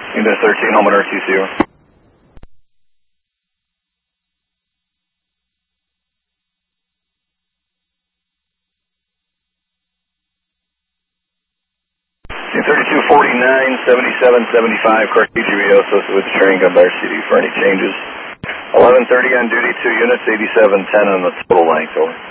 Unit 13, home at RTC. Unit 32, 49, 77, 75, correct EGVO associated with the training gun by RCD for any changes. 1130 on duty, 2 units, 8710 on the total length, over.